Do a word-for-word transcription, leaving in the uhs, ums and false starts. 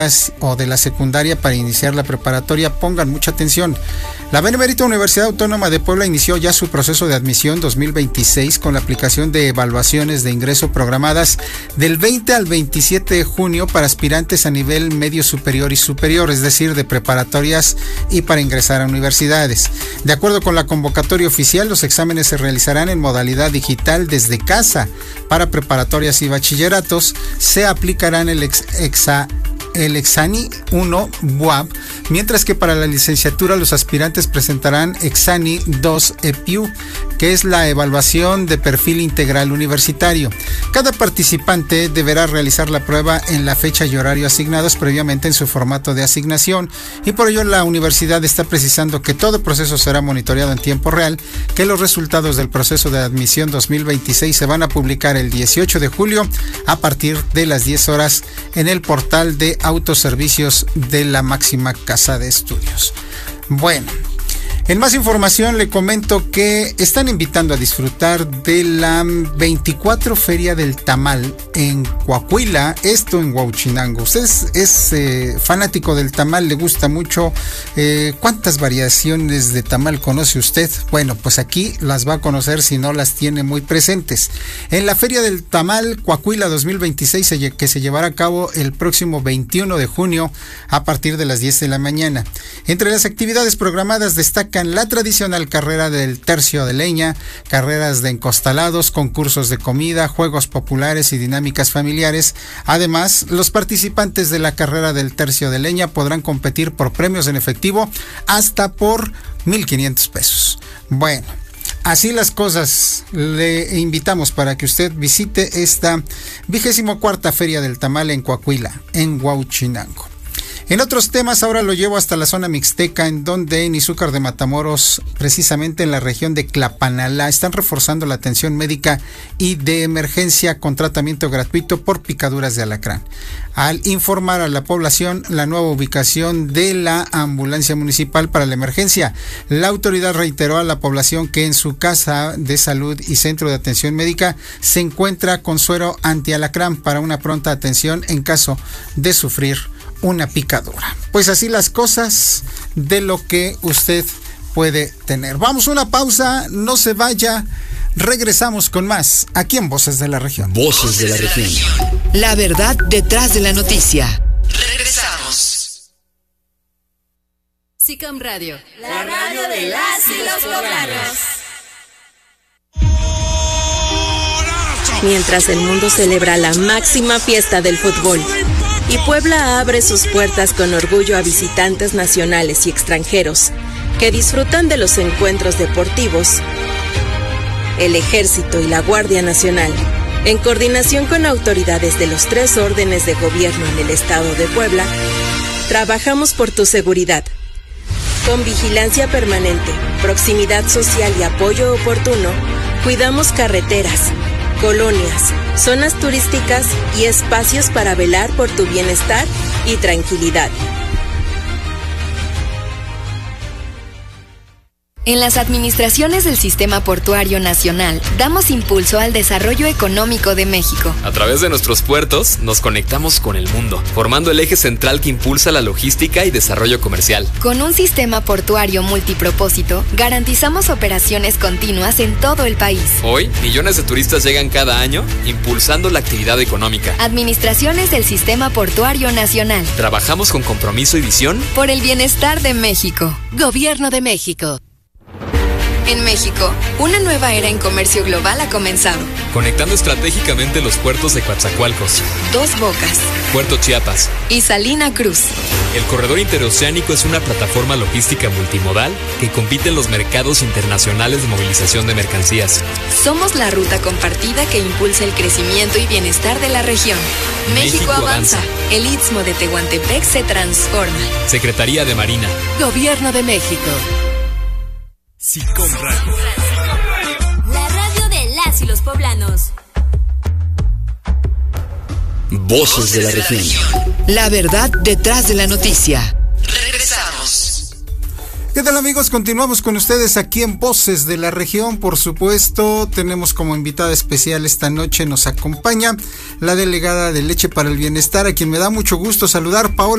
o de la secundaria para iniciar la preparatoria, pongan mucha atención. La Benemérita Universidad Autónoma de Puebla inició ya su proceso de admisión dos mil veintiséis con la aplicación de evaluaciones de ingreso programadas del veinte al veintisiete de junio para aspirantes a nivel medio superior y superior, es decir, de preparatorias y para ingresar a universidades. De acuerdo con la convocatoria oficial, los exámenes se realizarán en modalidad digital desde casa. Para preparatorias y bachilleratos se aplicarán el ex, exa el Exani uno B U A B, mientras que para la licenciatura los aspirantes presentarán Exani dos E P I U, que es la evaluación de perfil integral universitario. Cada participante deberá realizar la prueba en la fecha y horario asignados previamente en su formato de asignación, y por ello la universidad está precisando que todo proceso será monitoreado en tiempo real, que los resultados del proceso de admisión dos mil veintiséis se van a publicar el dieciocho de julio a partir de las diez horas en el portal de autoservicios de la máxima casa de estudios. Bueno, en más información le comento que están invitando a disfrutar de la veinticuatro Feria del Tamal en Coahuila, esto en Huauchinango. Usted es, es eh, fanático del tamal, le gusta mucho. Eh, ¿Cuántas variaciones de tamal conoce usted? Bueno, pues aquí las va a conocer si no las tiene muy presentes. En la Feria del Tamal Coahuila dos mil veintiséis, que se llevará a cabo el próximo veintiuno de junio a partir de las diez de la mañana. Entre las actividades programadas destacan la tradicional carrera del tercio de leña, carreras de encostalados, concursos de comida, juegos populares y dinámicas familiares. Además, los participantes de la carrera del tercio de leña podrán competir por premios en efectivo hasta por mil quinientos pesos. Bueno, así las cosas, le invitamos para que usted visite esta vigésimo cuarta Feria del Tamal en Coahuila, en Huauchinango. En otros temas, ahora lo llevo hasta la zona mixteca, en donde en Izúcar de Matamoros, precisamente en la región de Tlapanalá, están reforzando la atención médica y de emergencia con tratamiento gratuito por picaduras de alacrán. Al informar a la población la nueva ubicación de la ambulancia municipal para la emergencia, la autoridad reiteró a la población que en su casa de salud y centro de atención médica se encuentra con suero antialacrán para una pronta atención en caso de sufrir una picadura. Pues así las cosas de lo que usted puede tener. Vamos a una pausa, no se vaya, regresamos con más aquí en Voces de la Región. Voces de la Región. La verdad detrás de la noticia. Regresamos. SICAM Radio, la radio de las y los poblanos. Mientras el mundo celebra la máxima fiesta del fútbol y Puebla abre sus puertas con orgullo a visitantes nacionales y extranjeros que disfrutan de los encuentros deportivos, el Ejército y la Guardia Nacional, en coordinación con autoridades de los tres órdenes de gobierno en el estado de Puebla, trabajamos por tu seguridad. Con vigilancia permanente, proximidad social y apoyo oportuno, cuidamos carreteras, colonias, zonas turísticas y espacios para velar por tu bienestar y tranquilidad. En las administraciones del Sistema Portuario Nacional, damos impulso al desarrollo económico de México. A través de nuestros puertos, nos conectamos con el mundo, formando el eje central que impulsa la logística y desarrollo comercial. Con un sistema portuario multipropósito, garantizamos operaciones continuas en todo el país. Hoy, millones de turistas llegan cada año, impulsando la actividad económica. Administraciones del Sistema Portuario Nacional. Trabajamos con compromiso y visión por el bienestar de México. Gobierno de México. En México, una nueva era en comercio global ha comenzado. Conectando estratégicamente los puertos de Coatzacoalcos, Dos Bocas, Puerto Chiapas y Salina Cruz. El corredor interoceánico es una plataforma logística multimodal que compite en los mercados internacionales de movilización de mercancías. Somos la ruta compartida que impulsa el crecimiento y bienestar de la región. México, México avanza. avanza. El Istmo de Tehuantepec se transforma. Secretaría de Marina. Gobierno de México. SICOM Radio. La radio de las y los poblanos. Voces de la Región. La verdad detrás de la noticia. Regresamos. ¿Qué tal, amigos? Continuamos con ustedes aquí en Voces de la Región. Por supuesto, tenemos como invitada especial esta noche, nos acompaña la delegada de Leche para el Bienestar, a quien me da mucho gusto saludar, Paola